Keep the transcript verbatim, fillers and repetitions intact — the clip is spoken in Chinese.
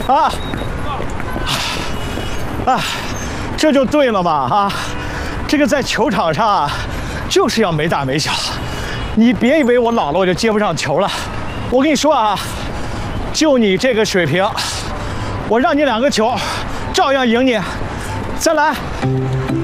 啊啊，这就对了嘛啊！这个在球场上啊，就是要没大没小。你别以为我老了我就接不上球了。我跟你说啊，就你这个水平，我让你两个球，照样赢你。再来。